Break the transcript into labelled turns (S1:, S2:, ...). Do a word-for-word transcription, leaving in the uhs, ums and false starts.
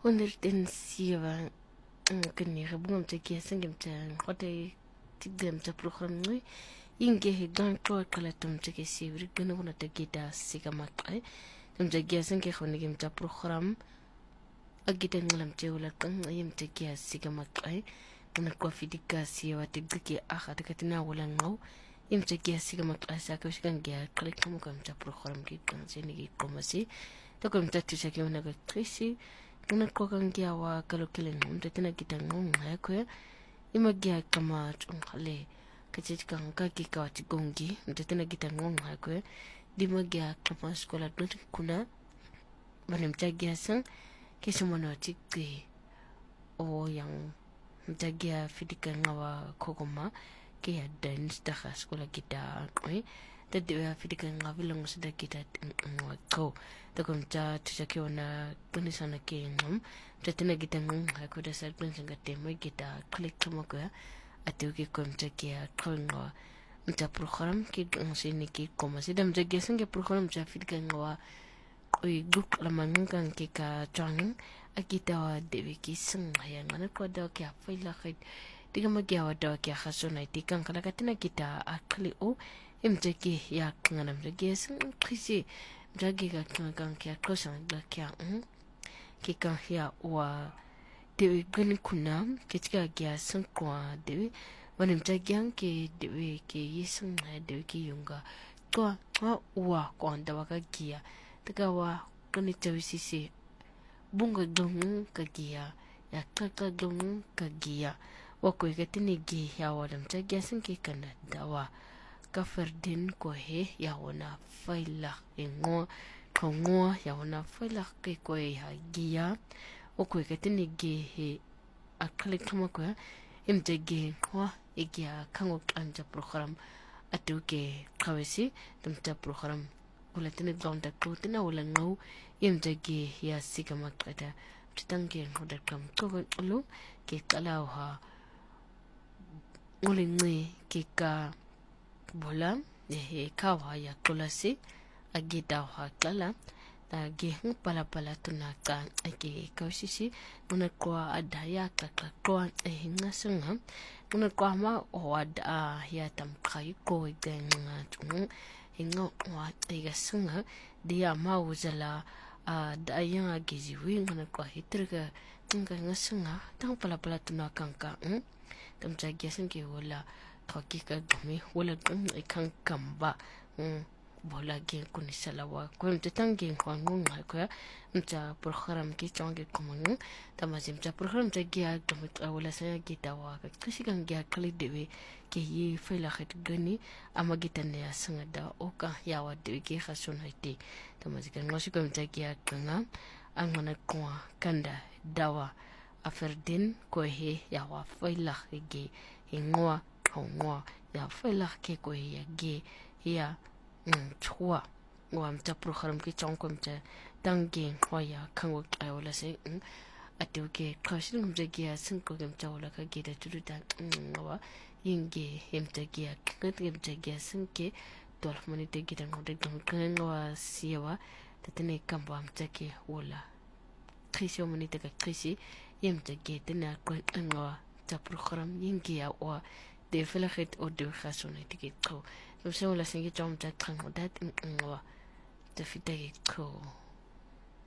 S1: honderdzeven kaniga bungam kia singim tan hote tigdem ta program ni inge he gan to kala tum take sivri gana wona ta gita siga makai tum ta gia singke khonigim ta program agita ngalam te wala kan ayam te gia siga makai na ko fidika siwa te gki akha te katina wala ngau im te gia siga makai sa ka shikan gia klik kam kam ta program ki kan sini ki komasi to kam ta tu saki wona ga trisi una ko kan gia wa kalo kelen um te tena kita ngong ha ko ima gia kama chungale kachit kan ka ki ka ti gongi te tena kita ngong ha ko di ma gia kama skola dot kuna banem ta gia sang ke sumono ti ki o yang ta gia fidika ngawa kokoma ke ya dan sta skola kita oi ta de fidika ngavilong sida kita ngwa ko ta kom ta tsake ona tunisana ke ngam ta tena kita ngong ha ko da sar pun sanga te mo kita klik kama ko atu ke kom ta ke ngwa ta program ki sini ki koma sidam ta ge sanga program ta fidika ngawa oi guk la mangang ke ka chang akita wa dewi ki sing ya ngana ko da ke faila khit tiga magya wa da ke khasuna tikang kala katina kita akli o imteki ya ngana mge sing khisi jagi ga kang ke ko sang da kya ki kan ya wa dewi gun kunam ke tiga gya sing kwa dewi wanim jagyang ke dewi ke yisung na dewi ki yunga ko wa ko anda wa ka gya tiga wa kani tawi sisi bunga dong kagia ya kaka dong kagia wako ikatini gi ya wadam tagya sinki kana dawa kaferdin ko he ya wana faila ingo kongo ya wana faila ke ko ya gia wako ikatini gi he akali kama ko imtege wa igia kango anja program atuke kawesi tumta program wala tini donda ko tina wala ngau imtege ya siga makata chitange hoda kam ko lo ke kala ha ulingi ke ka bola e ka wa ya kolasi agita ha kala ta ge pala pala tuna ka ake kausisi una ko adaya ka ka ko e ngasunga una ko ma o ada ya tam kai ko denga tung ingo wa tega sunga dia mau zala a da yang agezi wing na ko hitriga tinga ngasunga tang pala pala tuna kanka um tam jagya sanke wala thoki ka gumi wala dum ikang kamba um bola ge kunisala wa ko mte tangi ko ngung ko mta program ki chonge komun tamazim ta program ta gya dum wala sa gita wa ka kisigan gya kali dewe ke yi fela khat gani ama gita ne asanga da oka ya wa dewe ke khasun haiti tamazikan ngosi ko mta gya kanga angana ko kanda dawa aferdin ko he ya wa fela ge ingwa ngwa ya fela ke ko ya ge ya chua wam ta program ki chong kom ta tangi hoya kango ayola se atu ke khashin ngum jagi asin ko gem chawla ka ge da tudu ta wa yinge hem ta gi ka gem jagi asin ke tol mani te gi da ngode kan kan wa siwa ta tene kam bam ta ke wala khisi mani te ka khisi yem ta ge tena ko ngwa ta program yinge ya wa de fela khit o de khasone te ke ko so la singi chom ta khang dat ngwa ta fitay ko